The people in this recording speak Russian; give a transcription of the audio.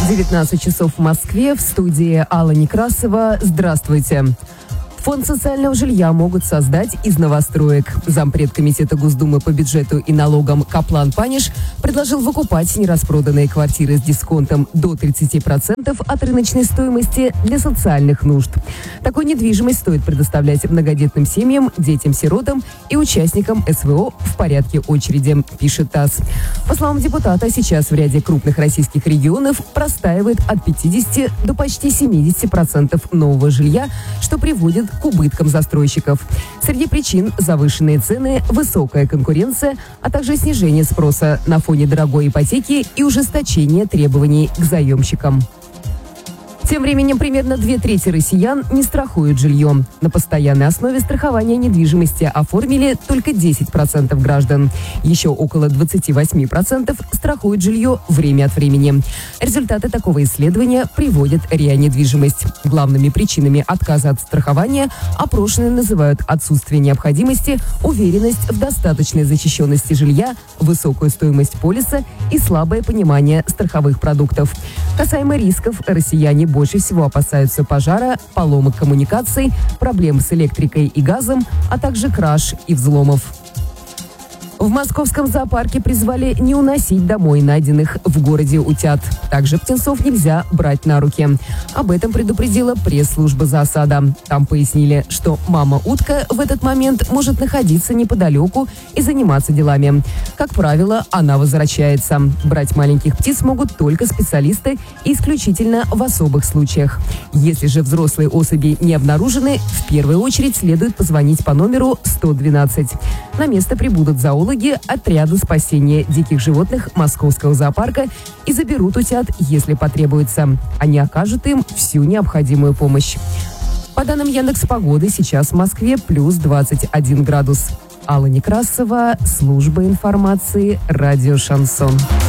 19 часов в Москве, в студии Алла Некрасова. Здравствуйте. Фонд социального жилья могут создать из новостроек. Зампред комитета Госдумы по бюджету и налогам Каплан Паниш предложил выкупать нераспроданные квартиры с дисконтом до 30% от рыночной стоимости для социальных нужд. Такую недвижимость стоит предоставлять многодетным семьям, детям-сиротам и участникам СВО в порядке очереди, пишет ТАСС. По словам депутата, сейчас в ряде крупных российских регионов простаивает от 50 до почти 70% нового жилья, что приводит к убыткам застройщиков. Среди причин – завышенные цены, высокая конкуренция, а также снижение спроса на фоне дорогой ипотеки и ужесточение требований к заемщикам. Тем временем примерно 2/3 россиян не страхуют жилье. На постоянной основе страхования недвижимости оформили только 10% граждан. Еще около 28% страхуют жилье время от времени. Результаты такого исследования приводят РИА «Недвижимость». Главными причинами отказа от страхования опрошенные называют отсутствие необходимости, уверенность в достаточной защищенности жилья, высокую стоимость полиса и слабое понимание страховых продуктов. Касаемо рисков, россияне больше всего опасаются пожара, поломок коммуникаций, проблем с электрикой и газом, а также краж и взломов. В московском зоопарке призвали не уносить домой найденных в городе утят. Также птенцов нельзя брать на руки. Об этом предупредила пресс-служба зоосада. Там пояснили, что мама-утка в этот момент может находиться неподалеку и заниматься делами. Как правило, она возвращается. Брать маленьких птиц могут только специалисты и исключительно в особых случаях. Если же взрослые особи не обнаружены, в первую очередь следует позвонить по номеру 112. На место прибудут зоологи отряда спасения диких животных Московского зоопарка и заберут утят, если потребуется. Они окажут им всю необходимую помощь. По данным Яндекс.Погоды, сейчас в Москве плюс 21 градус. Алла Некрасова, служба информации, радио «Шансон».